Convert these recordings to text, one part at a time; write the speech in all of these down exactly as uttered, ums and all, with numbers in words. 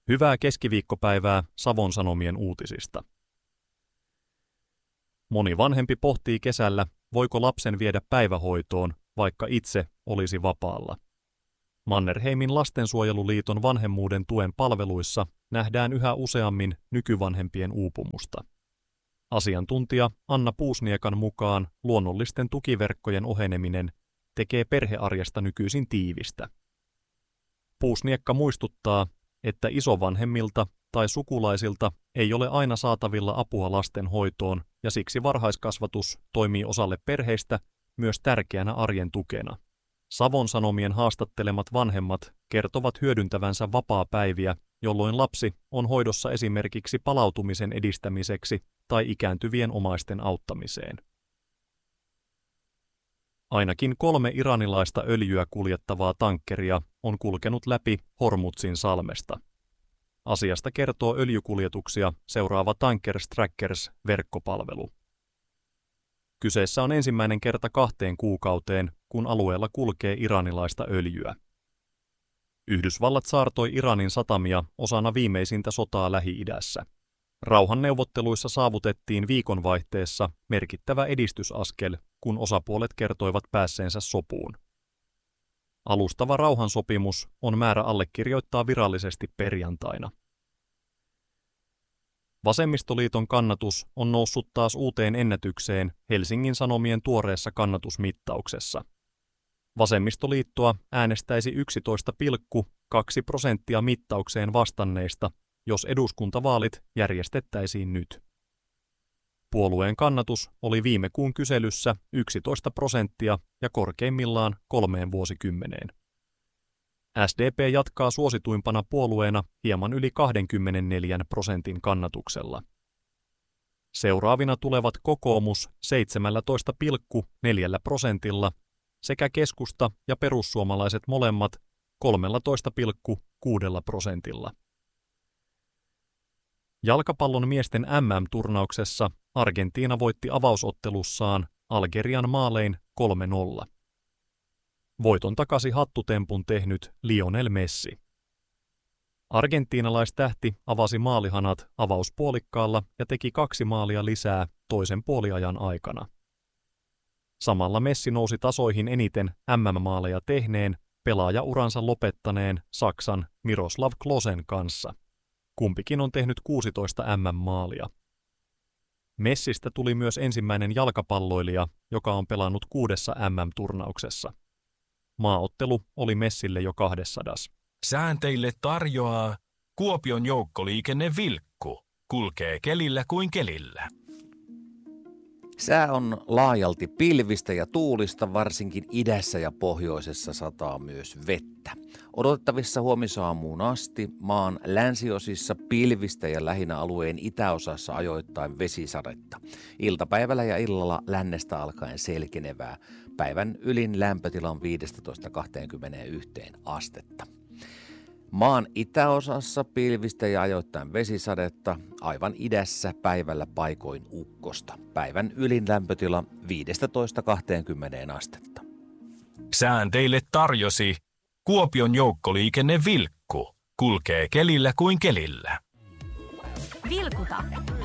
Hyvää keskiviikkopäivää Savon Sanomien uutisista. Moni vanhempi pohtii kesällä, voiko lapsen viedä päivähoitoon, vaikka itse olisi vapaalla. Mannerheimin lastensuojeluliiton vanhemmuuden tuen palveluissa nähdään yhä useammin nykyvanhempien uupumusta. Asiantuntija Anna Puusniekan mukaan luonnollisten tukiverkkojen oheneminen tekee perhearjesta nykyisin tiivistä. Puusniekka muistuttaa, että isovanhemmilta tai sukulaisilta ei ole aina saatavilla apua lasten hoitoon ja siksi varhaiskasvatus toimii osalle perheistä myös tärkeänä arjen tukena. Savon Sanomien haastattelemat vanhemmat kertovat hyödyntävänsä vapaapäiviä, jolloin lapsi on hoidossa esimerkiksi palautumisen edistämiseksi tai ikääntyvien omaisten auttamiseen. Ainakin kolme iranilaista öljyä kuljettavaa tankkeria on kulkenut läpi Hormuzin salmesta. Asiasta kertoo öljykuljetuksia seuraava Tankers Trackers-verkkopalvelu. Kyseessä on ensimmäinen kerta kahteen kuukauteen, kun alueella kulkee iranilaista öljyä. Yhdysvallat saartoi Iranin satamia osana viimeisintä sotaa Lähi-idässä. Rauhanneuvotteluissa saavutettiin viikonvaihteessa merkittävä edistysaskel, kun osapuolet kertoivat päässeensä sopuun. Alustava rauhansopimus on määrä allekirjoittaa virallisesti perjantaina. Vasemmistoliiton kannatus on noussut taas uuteen ennätykseen Helsingin Sanomien tuoreessa kannatusmittauksessa. Vasemmistoliittoa äänestäisi yksitoista pilkku kaksi prosenttia mittaukseen vastanneista, jos eduskuntavaalit järjestettäisiin nyt. Puolueen kannatus oli viime kuun kyselyssä yksitoista prosenttia ja korkeimmillaan kolmeen vuosikymmeneen. S D P jatkaa suosituimpana puolueena hieman yli kaksikymmentäneljä prosentin kannatuksella. Seuraavina tulevat kokoomus seitsemäntoista pilkku neljä prosentilla sekä keskusta ja perussuomalaiset molemmat kolmetoista pilkku kuusi prosentilla. Jalkapallon miesten M M-turnauksessa Argentiina voitti avausottelussaan Algerian maalein kolme nolla. Voiton takasi hattutempun tehnyt Lionel Messi. Argentiinalaistähti avasi maalihanat avauspuolikkaalla ja teki kaksi maalia lisää toisen puoliajan aikana. Samalla Messi nousi tasoihin eniten M M-maaleja tehneen, pelaajauransa lopettaneen Saksan Miroslav Klosen kanssa. Kumpikin on tehnyt kuusitoista M M-maalia. Messistä tuli myös ensimmäinen jalkapalloilija, joka on pelannut kuudessa M M-turnauksessa. Maaottelu oli Messille jo kaksisataa. Sään teille tarjoaa Kuopion joukkoliikenne Vilkku. Kulkee kelillä kuin kelillä. Sää on laajalti pilvistä ja tuulista, varsinkin idässä ja pohjoisessa sataa myös vettä. Odotettavissa huomisaamuun asti maan länsiosissa pilvistä ja lähinnä alueen itäosassa ajoittain vesisadetta. Iltapäivällä ja illalla lännestä alkaen selkenevää. Päivän ylin lämpötila on viisitoista kaksikymmentäyksi astetta. Maan itäosassa pilvistä ja ajoittain vesisadetta, aivan idässä päivällä paikoin ukkosta. Päivän ylin lämpötila viisitoista kaksikymmentä astetta. Sään teille tarjosi Kuopion joukkoliikenne Vilkku. Kulkee kelillä kuin kelillä. Vilkuta.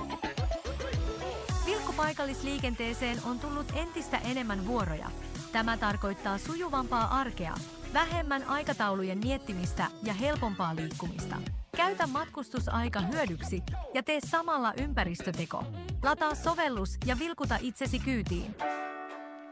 Vilkkupaikallisliikenteeseen on tullut entistä enemmän vuoroja. Tämä tarkoittaa sujuvampaa arkea, vähemmän aikataulujen miettimistä ja helpompaa liikkumista. Käytä matkustusaika hyödyksi ja tee samalla ympäristöteko. Lataa sovellus ja vilkuta itsesi kyytiin.